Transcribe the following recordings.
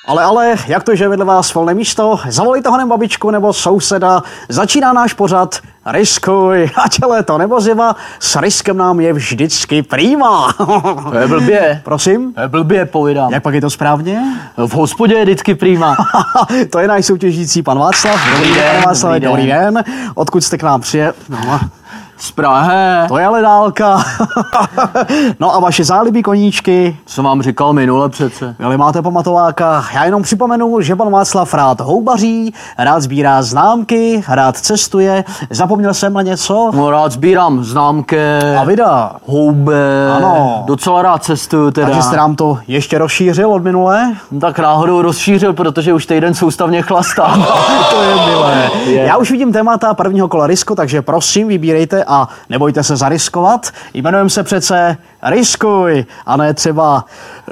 Ale, jak to, že vedle vás volné místo? Zavolejte honem babičku nebo souseda. Začíná náš pořad Riskuj, ať je léto nebo zima, s riskem nám je vždycky prýma. To je blbě. Prosím? To je blbě, povídám. Jak pak je to správně? V hospodě je vždycky prýma. To je náš soutěžící pan Václav. Dobrý den, Václav, dobrý den. Odkud jste k nám přijel? No. Z Prahy. To je ale dálka. No a vaše zálibí koníčky? Co vám říkal minule přece? Vy máte pamatováka. Já jenom připomenu, že pan Václav rád houbaří, rád sbírá známky, rád cestuje. Zapomněl jsem na něco? No, rád sbírám známky. A vida. Hoube. Ano. Docela rád cestuju teda. Takže jste nám to ještě rozšířil od minule? Tak náhodou rozšířil, protože už týden soustavně chlastám. To je milé. Já už vidím témata prvního kola Risko, takže prosím, vybírejte a nebojte se zariskovat. Jmenujeme se přece Riskuj, a ne třeba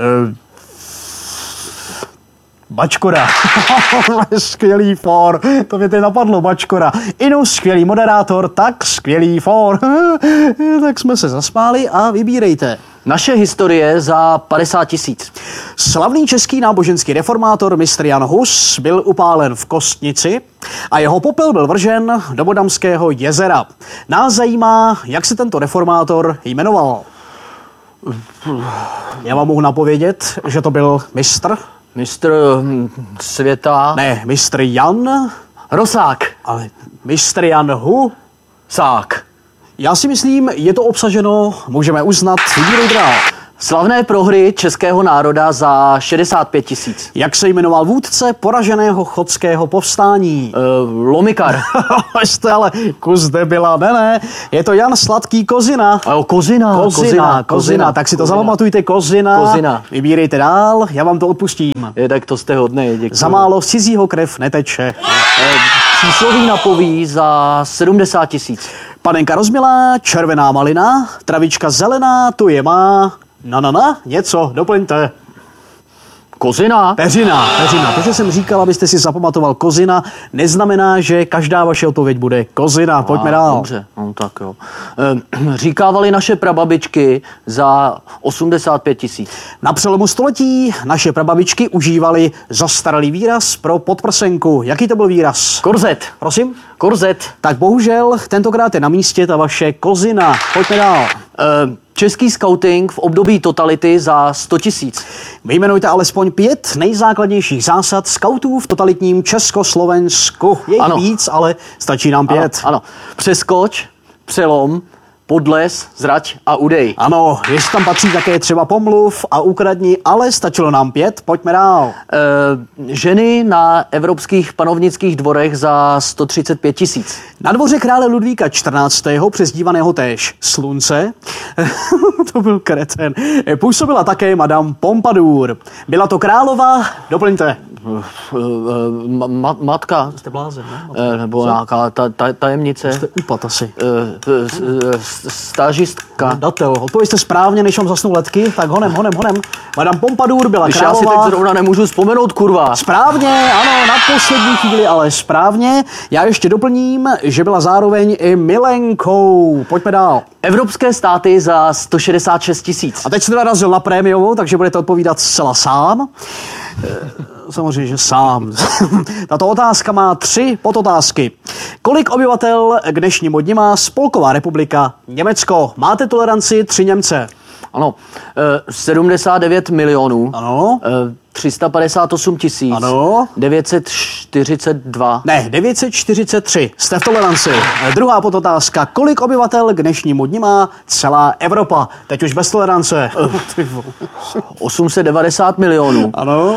Bačkora. Skvělý for. To mě teď napadlo, Bačkora. Inu, skvělý moderátor, tak skvělý for. Tak jsme se zasmáli a vybírejte. Naše historie za 50 000. Slavný český náboženský reformátor mistr Jan Hus byl upálen v Kostnici a jeho popel byl vržen do Bodamského jezera. Nás zajímá, jak se tento reformátor jmenoval. Já vám mohu napovědět, že to byl mistr. Mistr světa. Ne, mistr Jan. Rosák. Ale mistr Jan Sák. Já si myslím, je to obsaženo, můžeme uznat. Vybírejte dál. Slavné prohry českého národa za 65 000. Jak se jmenoval vůdce poraženého chodského povstání? Lomikar. Jste ale kus debila, ne, je to Jan Sladký Kozina. Kozina, tak si to zapamatujte, Kozina. Vybírejte dál, já vám to odpustím. Je, tak to jste hodnej, děkuji. Za málo z cizího krev neteče. Přísloví napoví za 70 000. Panenka rozmilá, červená malina, travička zelená, tu je má. Něco, doplňte. Kozina. Peřina. To, že jsem říkal, abyste si zapamatoval Kozina, neznamená, že každá vaše odpověď bude Kozina. Pojďme dál. Dobře, no tak jo. Říkávali naše prababičky za 85 000. Na přelomu století naše prababičky užívali zastaralý výraz pro podprsenku. Jaký to byl výraz? Korzet. Prosím? Korzet. Tak bohužel, tentokrát je na místě ta vaše Kozina. Pojďme dál. Český skauting v období totality za 100 000. Vyjmenujte alespoň 5 nejzákladnějších zásad skautů v totalitním Československu. Je jich víc, ale stačí nám 5. Ano. Přeskoč, přelom, podles, zrať a udej. Ano, jestli tam patří také třeba pomluv a ukradni, ale stačilo nám 5, pojďme dál. Ženy na evropských panovnických dvorech za 135 000. Na dvoře krále Ludvíka 14. přezdívaného též Slunce, to byl kreten, působila také Madame Pompadour. Byla to králová, doplňte. Matka. Jste blázen, ne? Nebo nějaká tajemnice. Jste upad asi. Stážistka. Datel, odpověďte správně, než vám zasnou letky, tak honem. Madame Pompadour byla králová. Já si teď zrovna nemůžu vzpomenout, kurva. Správně, ano, na poslední chvíli, ale správně. Já ještě doplním, že byla zároveň i milenkou. Pojďme dál. Evropské státy za 166 000. A teď jste narazil na prémiovou, takže budete odpovídat zcela sám. Samozřejmě, že sám. Tato otázka má 3 podotázky. Kolik obyvatel k dnešnímu dni má Spolková republika Německo? Máte toleranci 3 Němce? Ano. 79 milionů. Ano. 358 000. Ano. 942. Ne, 943. Jste v toleranci. Druhá podotázka. Kolik obyvatel k dnešnímu dni má celá Evropa? Teď už bez tolerance. 890 milionů. Ano.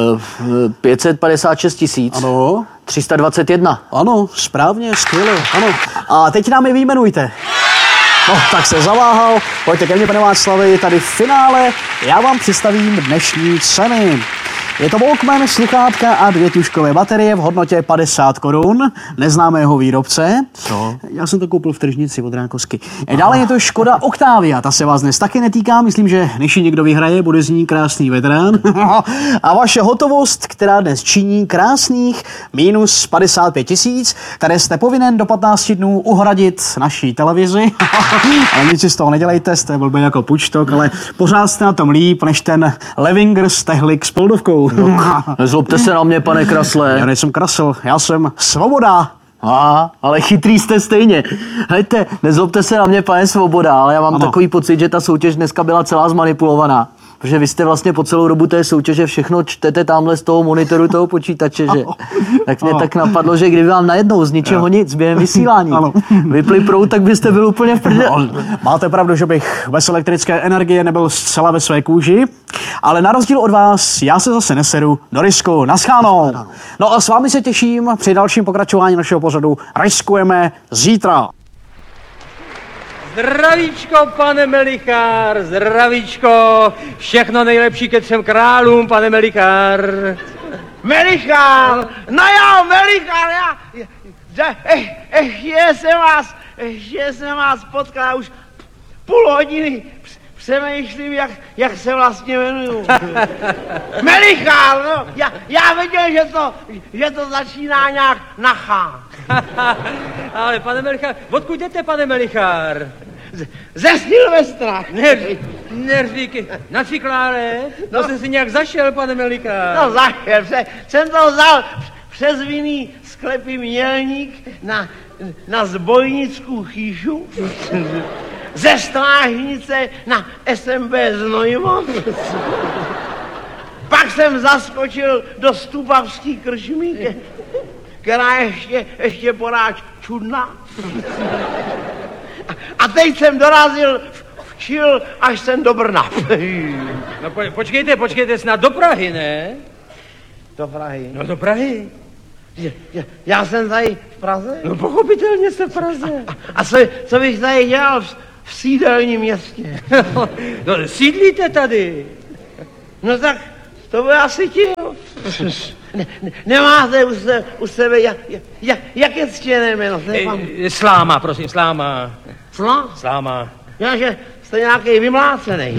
556 000. Ano. 321. Ano, správně, skvěle. Ano. A teď nám je vyjmenujte. No, tak se zaváhal. Pojďte ke mně, pane Václavi, tady v finále já vám představím dnešní ceny. Je to Walkman, sluchátka a 2 tužkové baterie v hodnotě 50 korun neznámého výrobce. Co? Já jsem to koupil v tržnici od Rákosky. Dále je to Škoda Octavia, ta se vás dnes taky netýká, myslím, že než ji někdo vyhraje, bude z ní krásný veterán. A vaše hotovost, která dnes činí krásných minus 55 000, které jste povinen do 15 dnů uhradit naší televizi. Ale nic si z toho nedělejte, jste blbý jako pučtok, ale pořád jste na tom líp, než ten Levinger Stehlik s poldovkou. Krasu. Nezlobte se na mě, pane Krasle. Já nejsem Krasl, já jsem Svoboda. Ale chytrý jste stejně. Hejte, nezlobte se na mě, pane Svoboda, ale já mám takový pocit, že ta soutěž dneska byla celá zmanipulovaná. Protože vy jste vlastně po celou dobu té soutěže všechno čtete tamhle z toho monitoru toho počítače, že? Tak mě tak napadlo, že kdyby vám najednou z ničeho nic během vysílání vypli proud, tak byste byl úplně v prdeli. Máte pravdu, že bych bez elektrické energie nebyl zcela ve své kůži, ale na rozdíl od vás, já se zase neseru do risku. Naschánou. No a s vámi se těším při dalším pokračování našeho pořadu Riskujeme zítra. Zdravíčko, pane Melichár, zdravíčko, všechno nejlepší ke 3 králům, pane Melichár. Melichár, no jo, Melichár, ještě jsem vás potkal, už půl hodiny přemýšlím, jak se vlastně jmenuju. Melichár, no, já věděl, že to začíná nějak na H. Ale pane Melichár, odkud jdete, pane Melichár? Ze Silvestra. Neříky, na Cikláre? No jsem si nějak zašel, pane Melichár. No zašel, jsem to vzal přes vinný sklepy Mělník na Zbojnickou chýšu, ze Strážnice na SMB Znojmo. Pak jsem zaskočil do Stupavský krčmy, která ještě poráž čudná. A teď jsem dorazil včil, až jsem do Brna. No počkejte, snad do Prahy, ne? Do Prahy? No do Prahy. Já jsem tady v Praze? No pochopitelně jste v Praze. A co bych tady dělal v sídelním městě? No sídlíte tady. No tak to by asi ti. Nemáte u sebe jaké ctěné jméno? Sláma, prosím, Sláma. Sláma? Já, že jste nějaký vymlácený.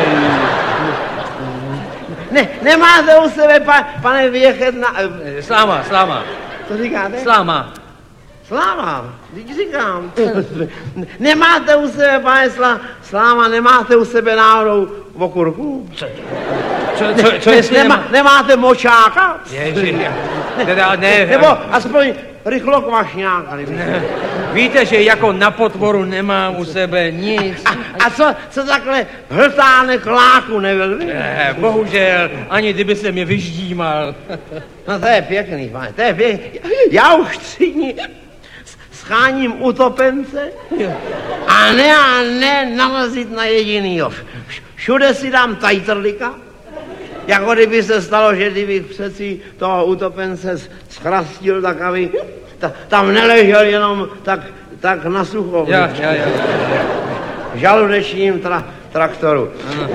Nemáte u sebe, pane Věchet, Sláma. Co říkáte? Sláma, teď říkám. Nemáte u sebe, pane Sláma, nemáte u sebe náhodou okurku? Co jestli nemáte močáka? Ne. Nebo aspoň rychlokvašňáka. Víte, že jako na potvoru nemám u sebe nic. A co takhle hltánek láku nebyl? Ne, bohužel, ani kdyby se mě vyždímal. No to je pěkný, pane, to je pěkný. Já už 3 dní scháním utopence a ne narazit na jedinýho. Všude si dám tajtrlika, jako kdyby se stalo, že kdybych přeci toho utopence schrastil, tak aby tam neležel jenom tak na sucho. Já. Žaludečním traktoru.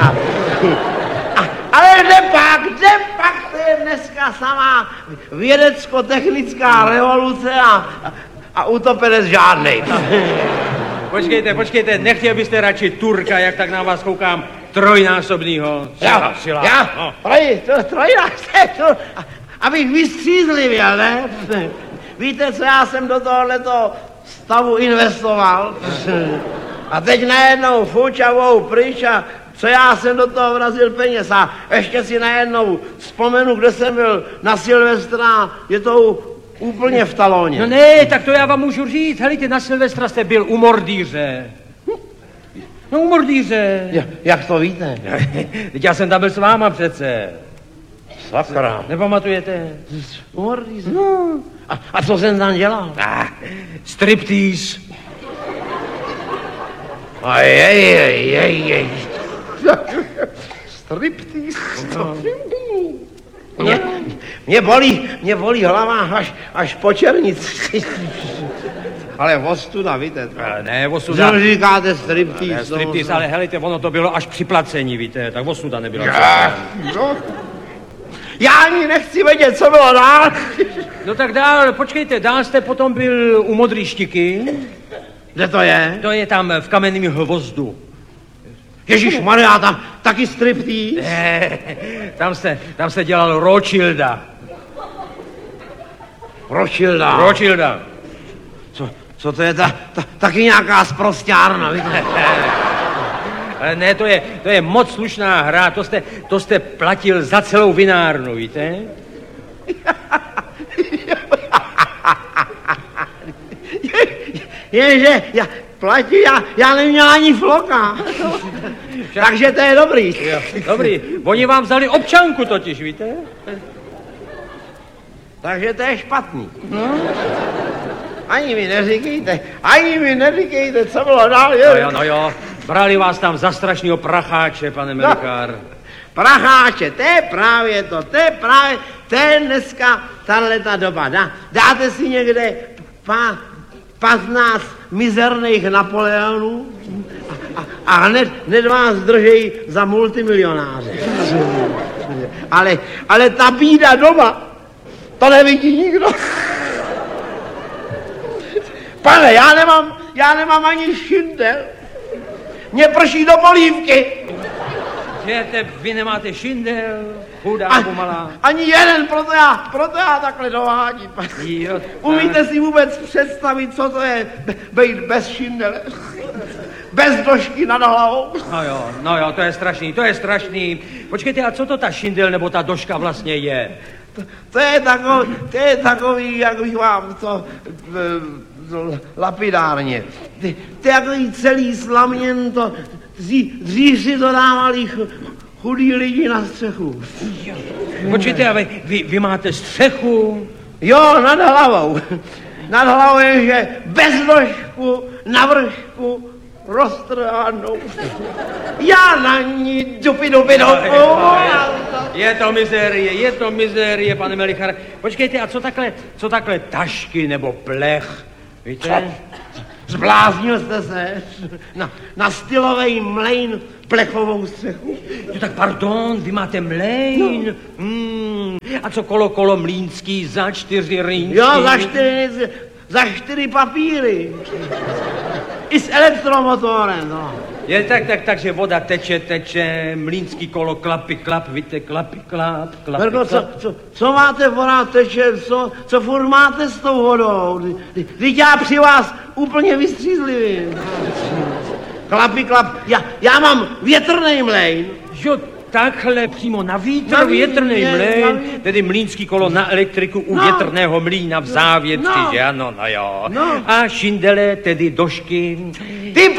Ale kde pak, to je dneska samá vědecko-technická revoluce a utopenec žádnej. Počkejte, nechtěl byste radši Turka, jak tak na vás koukám, trojnásobnýho? Já? Trojnásobný, abych vystřízlivěl, ne? Víte, co já jsem do tohoto stavu investoval? A teď najednou fučavou pryč a co já jsem do toho vrazil peněz a ještě si najednou vzpomenu, kde jsem byl na Silvestra, je to úplně v talóně. No ne, tak to já vám můžu říct. Helejte, na Silvestra jste byl u Mordýře. No u Mordýře. Jak to víte? Teď já jsem tam byl s váma přece. Sakra. Nepamatujete? U Mordýře? No. A co jsem tam dělal? Striptease. Jej. Striptease. Mě bolí hlava až po černici. Ale ostuda, víte. Ne, ostuda. Co říkáte striptease? Striptease, ale helejte, ono to bylo až při placení, víte, tak ostuda nebyla. Já ani nechci vědět, co bylo dál. No tak dál, počkejte, dál jste potom byl u Modrý Štiky. Kde to je? To je tam v Kamenném Hvozdu. Ježišmarja, tam taky striptease? Ne, tam se dělal Rothschilda. Rothschilda. Co to je taky nějaká sprosťárna, víte? Ale ne, to je moc slušná hra, to jste platil za celou vinárnu, víte? Jenže já neměl ani floka. Takže to je dobrý. Jo, dobrý. Oni vám vzali občanku totiž, víte? Takže to je špatný. No. Ani mi neříkejte, co bylo dál. No jo. Brali vás tam za strašnýho pracháče, pane Melikár. Pracháče, to je právě to je dneska tahleta doba. Dáte si někde 15 mizerných Napoleonů a hned vás držejí za multimilionáře. Ale ta bída doma, to nevidí nikdo. Pane, já nemám ani šindel. Mně prší do polívky. Vy nemáte šindel, chudáku malá. Ani jeden, proto já takhle dovádím. Umíte si vůbec představit, co to je být bez šindele? Bez došky nad hlavou? No jo, to je strašný. Počkejte, a co to ta šindel nebo ta doška vlastně je? To je takový, jak bych vám to lapidárně. To je takový celý slaměn, to dřív si to dávali chudí lidi na střechu. Počkejte, a vy máte střechu? Jo, nad hlavou. Nad hlavou je, že bez došku, na vršku, roztrhanou. Já na ní dupi. Je to mizérie, pane Melichare. Počkejte, a co takhle tašky nebo plech, víte? Zbláznil jste se na stylovej mlejn plechovou střechu? No tak pardon, vy máte mlejn. A co kolo mlýnský za 4 rýnčky? Jo, za 4 papíry. I s elektromotorem, no. Je takže voda teče, mlýnský kolo, klap, víte, klap. Verko, co máte, voda teče, co furt máte s tou vodou? Vždyť já při vás úplně vystřízlivý. Klap, já mám větrnej mlejn. Jo, takhle přímo na vítr, větrnej mlejn, tedy mlýnský kolo na elektriku u větrného mlýna v Závětři, že ano, no jo. No. A šindele, tedy došky. Ty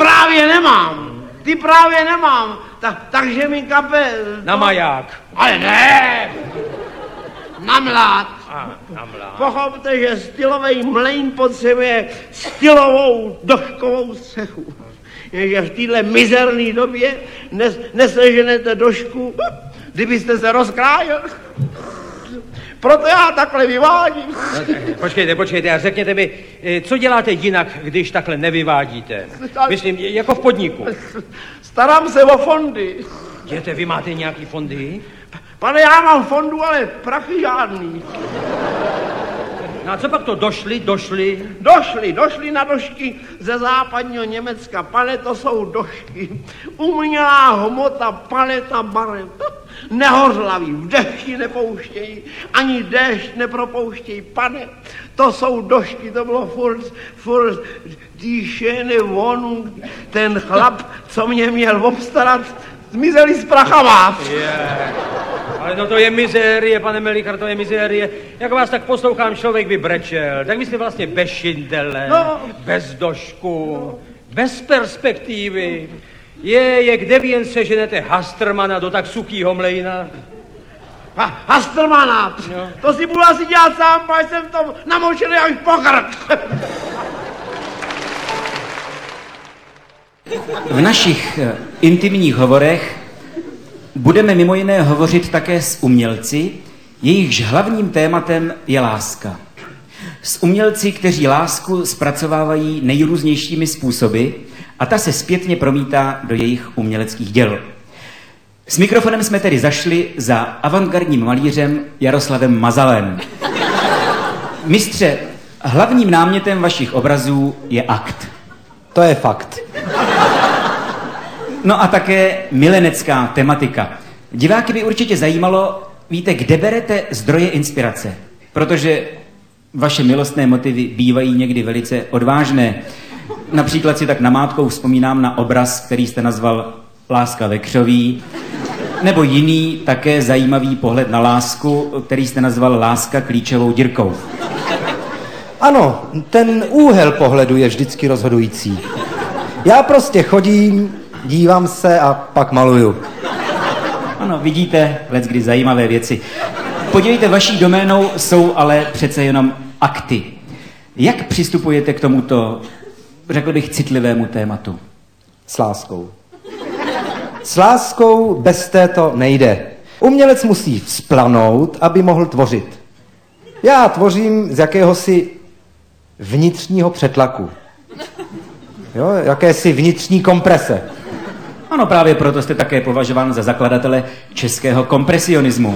právě nemám. Takže mi kape... Na maják. Ale ne! Na mlád. Na mlád. Pochopte, že stylovej mlejn potřebuje stylovou doškovou střechu. Jenže v téhle mizerné době neseženete došku, kdybyste se rozkrájel. Proto já takhle vyvádím. No, počkejte, a řekněte mi, co děláte jinak, když takhle nevyvádíte? Myslím, jako v podniku. Starám se o fondy. Vy máte nějaký fondy? Pane, já mám fondu, ale prachy žádný. No a co pak to došli? Došli na došky ze západního Německa. Pane, to jsou došky. Umělá hmota, paleta barev. Nehořlaví, v dešti nepouštějí, ani déšť nepropouštějí. Pane, to jsou došky, to bylo furt dýšený vonu. Ten chlap, co mě měl obstarat, zmizeli s prachama. Ale no to je mizérie, pane Melichar, to je mizérie. Jak vás tak poslouchám, člověk by brečel. Tak vy jste vlastně bez šindele, bez došku, bez perspektivy. Kde vy jen seženete Hastrmana do tak suchýho mlejna? Hastrmana? No. To si budu asi dělat sám, protože jsem to namočený až po krk. V našich intimních hovorech budeme mimo jiné hovořit také s umělci, jejichž hlavním tématem je láska. S umělci, kteří lásku zpracovávají nejrůznějšími způsoby a ta se zpětně promítá do jejich uměleckých děl. S mikrofonem jsme tedy zašli za avantgardním malířem Jaroslavem Mazalem. Mistře, hlavním námětem vašich obrazů je akt. To je fakt. No a také milenecká tematika. Diváky by určitě zajímalo, víte, kde berete zdroje inspirace, protože vaše milostné motivy bývají někdy velice odvážné. Například si tak namátkou vzpomínám na obraz, který jste nazval Láska ve křoví, nebo jiný také zajímavý pohled na lásku, který jste nazval Láska klíčovou dírkou. Ano, ten úhel pohledu je vždycky rozhodující. Já prostě chodím, dívám se a pak maluju. Ano, vidíte, leckdy zajímavé věci. Podívejte, vaší doménou jsou ale přece jenom akty. Jak přistupujete k tomuto, řekl bych, citlivému tématu? S láskou. S láskou bez této nejde. Umělec musí vzplanout, aby mohl tvořit. Já tvořím z jakéhosi vnitřního přetlaku. Jo, jakési vnitřní komprese. Ano, právě proto jste také považován za zakladatele českého kompresionismu.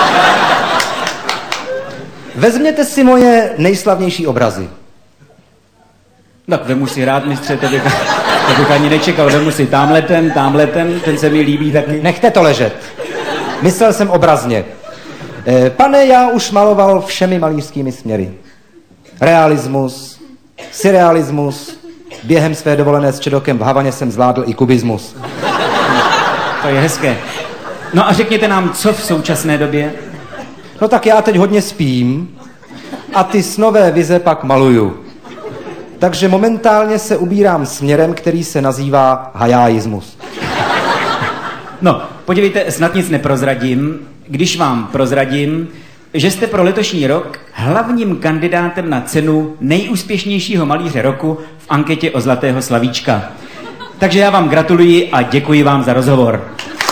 Vezměte si moje nejslavnější obrazy. Tak vemu si rád, mistře, to bych ani nečekal. Vemu si tamhle ten se mi líbí taky. Nechte to ležet. Myslel jsem obrazně. Pane, já už maloval všemi malířskými směry. Realismus, surrealismus, během své dovolené s Čedokem v Havaně jsem zvládl i kubismus. To je hezké. No a řekněte nám, co v současné době? No tak já teď hodně spím a ty snové vize pak maluju. Takže momentálně se ubírám směrem, který se nazývá hajáismus. No, podívejte, snad nic neprozradím, když vám prozradím, že jste pro letošní rok hlavním kandidátem na cenu nejúspěšnějšího malíře roku v anketě o Zlatého slavíčka. Takže já vám gratuluji a děkuji vám za rozhovor.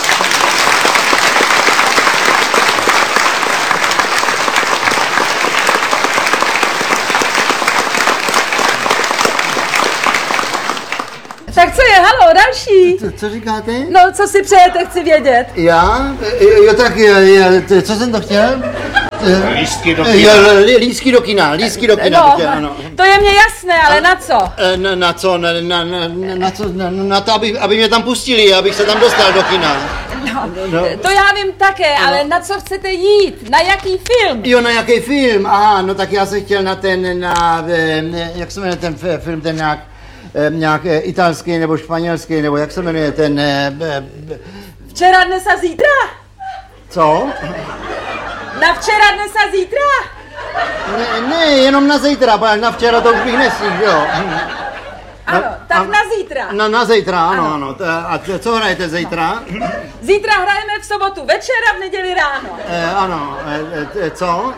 Tak co je, halo, další? Co říkáte? No, co si přejete, chci vědět. Já? Jo, tak co jsem to chtěl? Lístky do Jo, lístky do kina, No, chtěl, ano. to je mě jasné, ale na co? Na co? Na co? Na to, aby mě tam pustili, abych se tam dostal do kina. No, to já vím také, ale na co chcete jít? Na jaký film? Jo, na jaký film? Aha, no tak já jsem chtěl jak se jmenuje ten film, ten nějak italský nebo španělský, nebo jak se jmenuje ten... Včera, dnes a zítra? Co? Na včera, dnes a zítra? Ne, jenom na zítra, protože na včera to už bych nestihl, jo. Ano, tak na zítra. Na zítra, ano. A co hrajete zítra? Zítra hrajeme v sobotu večer a v neděli ráno. Ano, co?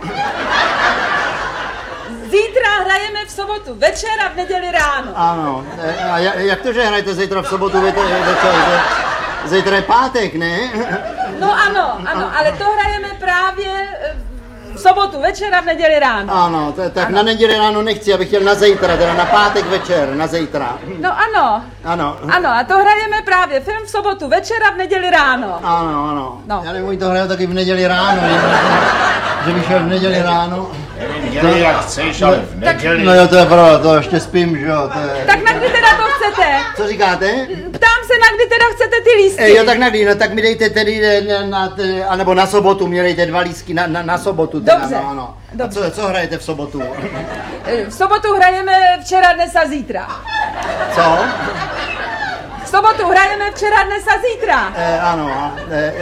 Zítra hrajeme v sobotu večer a v neděli ráno. Ano, a jak to, že hrajete zítra v sobotu večer? Zítra je pátek, ne? No ano, ale to hrajeme právě v sobotu večer a v neděli ráno. Ano, tak na neděli ráno nechci, abych chtěl na zítra, teda na pátek večer, na zítra. No ano. Ano, a to hrajeme právě film v sobotu večer a v neděli ráno. Ano. No. Já nevím, oni to hrajou taky v neděli ráno, že bych šel v neděli ráno. neděli, jak chceš, ale v neděli. No jo, to je pravda, to ještě spím, že jo, to je... Tak na kdy teda to chcete? Co říkáte? Ptám se, na kdy teda chcete ty lístky. Jo, tak na kdy, no tak mi dejte tedy, anebo na sobotu, mě dejte 2 lístky na sobotu. Teda, Dobře, no, ano. dobře. A co hrajete v sobotu? V sobotu hrajeme včera, dnes a zítra. Co? V sobotu hrajeme včera, dnes a zítra. Ano.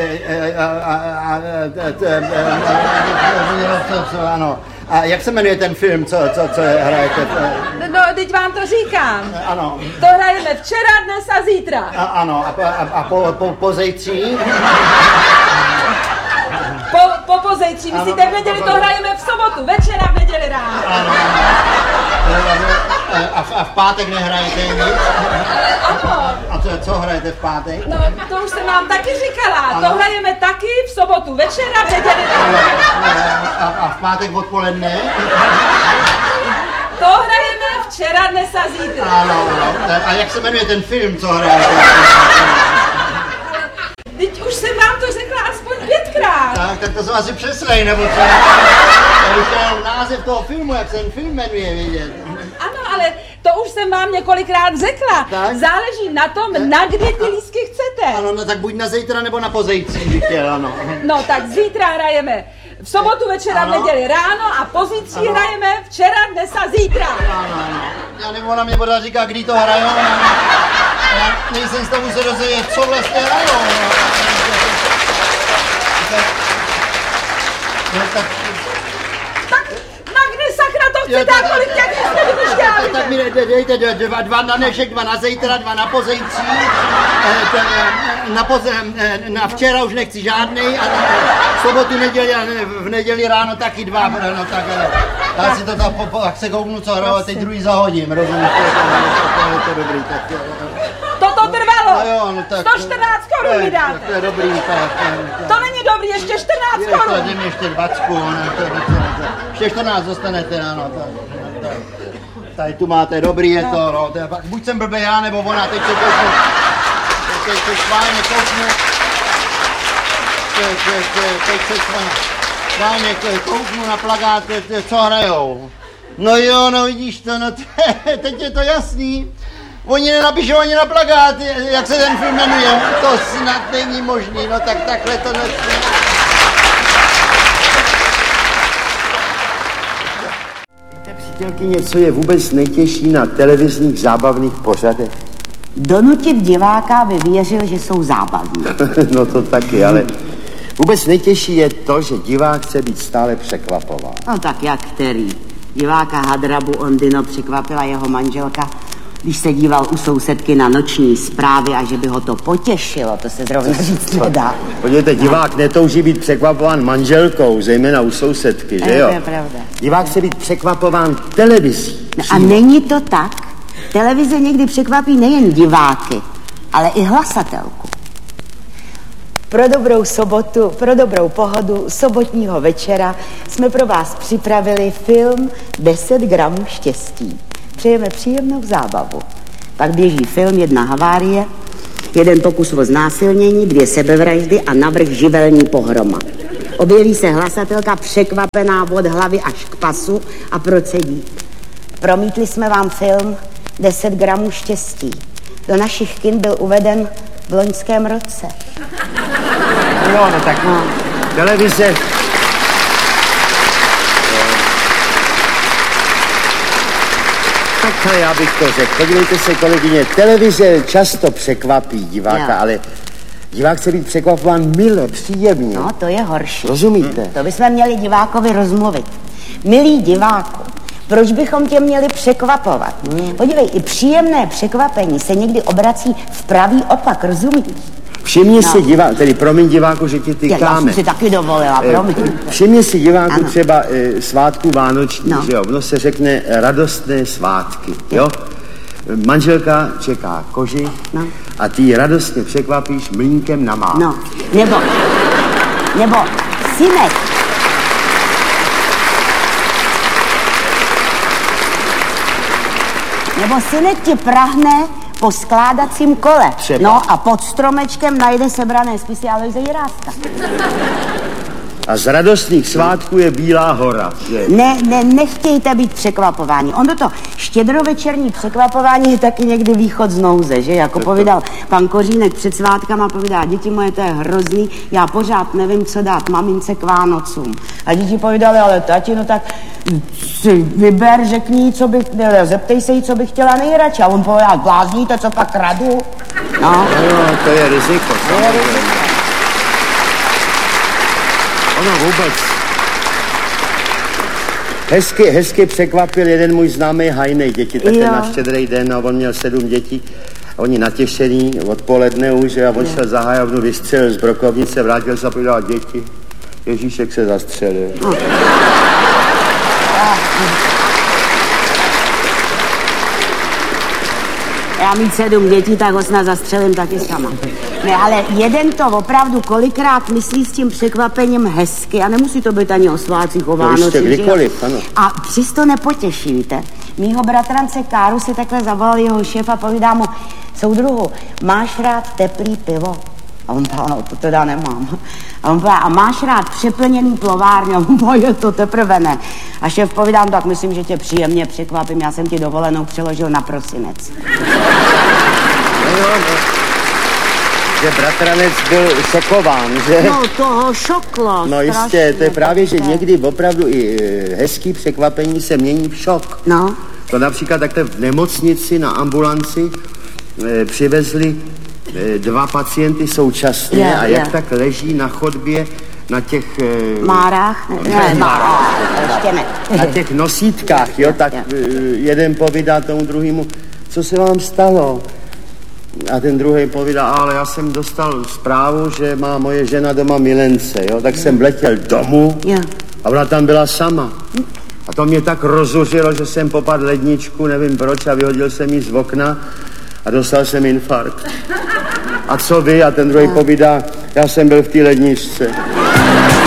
Ano. A jak se jmenuje ten film, co hrajete? No, teď vám to říkám. Ano. To hrajeme včera, dnes a zítra. Ano. A po zítří? Po zítří. Myslíte, v neděli to hrajeme v sobotu, večer a v neděli ráno. Ano. A v pátek nehrajete nic? Ano. A co hrajete v pátek? No, to už jsem vám taky říkala. Ano. To hrajeme taky v sobotu večer a v neděli ráno. A v pátek odpoledne? To hrajeme včera, dnes a zítra. Ano. A jak se jmenuje ten film, co hrajete? Teď už jsem vám to řekla aspoň 5krát. Tak to jsou asi přeslej, nebo co? Já bych chtěl název toho filmu, jak se ten film jmenuje, vědět. Ano, ale to už jsem vám několikrát řekla. Tak? Záleží na tom, na kdy ty lístky chcete. Ano, no tak buď na zítra, nebo na pozítří bych chtěl, ano. No, tak zítra hrajeme v sobotu večera, v neděli ráno a pozítří hrajeme včera, dnes a zítra. Ano. Já nevím, ona mě pořád říká, kdy to hrajou. Já nejsem z tomu se dozvědět, co vlastně hrajou. No, tak na kde sakra to chcete a kolik těch jste vypuštěli? Tak mi dejte dva na dnešek, dva na zítra, dva na pozejtří. Na včera už nechci žádnej a v sobotu, neděli a v neděli ráno taky dva. No tak já si to tak se kouknu, co hraju a teď druhý zahodím, rozumíš? To je dobrý, tak Toto trvalo! No jo, no tak, 114 korun mi dáte! To je dobrý, tak. To není dobrý, ještě 14 korun! Ještě 20, ještě 14 dostanete, ano. Tady tu máte, dobrý je to, no. Buď jsem blbej já, nebo ona, teď se kouknu. Teď se schválně kouknu. Teď se schválně kouknu na plakát, co hrajou. No jo, no vidíš to, no teď je to jasný. Oni nenapíšou ani na plakát, jak se ten film jmenuje. To snad není možný, no tak takhle to nesmí. Víte, přítelkyně, co je vůbec nejtěžší na televizních zábavných pořadech? Donutit diváka, aby věřil, že jsou zábavní. No to taky, ale vůbec nejtěžší je to, že divák chce být stále překvapován. No tak jak který? Diváka Hadrabu Ondino překvapila jeho manželka, když se díval u sousedky na noční zprávy a že by ho to potěšilo, to se zrovna říct nedá. Podívejte, divák netouží být překvapován manželkou, zejména u sousedky, že jo? To je pravda. Divák chce být překvapován televizí. No a není to tak? Televize někdy překvapí nejen diváky, ale i hlasatelku. Pro dobrou sobotu, pro dobrou pohodu sobotního večera jsme pro vás připravili film 10 gramů štěstí. Přejeme příjemnou zábavu. Pak běží film, 1 havárie, 1 pokus o znásilnění, 2 sebevraždy a navrch živelní pohroma. Objeví se hlasatelka překvapená od hlavy až k pasu a procedí. Promítli jsme vám film 10 gramů štěstí. Do našich kin byl uveden v loňském roce. Jo, no tak televize... Takhle já bych to řekl. Podívejte se, kolegyně, televize často překvapí diváka, ale divák chce být překvapován mile, příjemně. No, to je horší. Rozumíte? To bychom měli divákovi rozmluvit. Milý diváku, proč bychom tě měli překvapovat? Podívej, i příjemné překvapení se někdy obrací v pravý opak, rozumíš? Všimni si diváku, tedy promiň diváku, že ti tykáme. Já jsem si taky dovolila, promiň. Všimni si diváku třeba svátku vánoční, že jo? Ono se řekne radostné svátky, jo? Manželka čeká koži a ty ji radostně překvapíš mlýnkem na mák. No, nebo synek. Nebo synek ti prahne po skládacím kole. Třeba. No a pod stromečkem najde sebrané spisy Alojze Jiráska. A z radostných svátků je Bílá hora. Že? Nechtějte být překvapováni. On to štědrovečerní překvapování je taky někdy východ z nouze, že? Jako povídal pan Kořínek před svátkama, povídá, děti moje, to je hrozný, já pořád nevím, co dát mamince k Vánocům. A děti povídali, ale tati, no tak si vyber, řekni, zeptej se jí, co bych chtěla nejradši. A on povídal, blázníte, co pak radu? No. To je riziko. Ono vůbec. Hezky překvapil jeden můj známý Hajnej děti, také na Štědrý den, a on měl 7 dětí. A oni natěšení odpoledne už, a on šel za hajovnu, vystřelil z brokovnice, vrátil se a povedal, děti, Ježíšek se zastřelil. Já mít 7 dětí, tak ho snad zastřelím taky sama. Ne, ale jeden to opravdu kolikrát myslí s tím překvapením hezky a nemusí to být ani o svátcích, o Vánocích. Kdykoliv, ano. A přesto nepotěší, víte. Mýho bratrance Káru si takhle zavolal jeho šéf a povídá mu, soudruhu, máš rád teplý pivo? A on říká, no to teda nemám. A on říká, a máš rád přeplněný plovárně? A on říká, je to teprve ne. A šéf povídá, tak myslím, že tě příjemně překvapím, já jsem ti dovolenou přeložil na prosinec. Že bratranec byl šokován, že? No, toho šoklo. No jistě, to je právě, že někdy opravdu i hezký překvapení se mění v šok. No. To například takhle v nemocnici na ambulanci přivezli 2 pacienty současně a jak tak leží na chodbě na těch... Márách? Ne, ještě ne. Na těch nosítkách, jo, tak jeden povídá tomu druhému, co se vám stalo? A ten druhý povídá, ale já jsem dostal zprávu, že má moje žena doma milence, jo, tak jsem vletěl domů a ona tam byla sama. A to mě tak rozuřilo, že jsem popadl ledničku, nevím proč, a vyhodil jsem jí z okna a dostal jsem infarkt. A co vy? A ten druhý povídá, já jsem byl v té ledničce.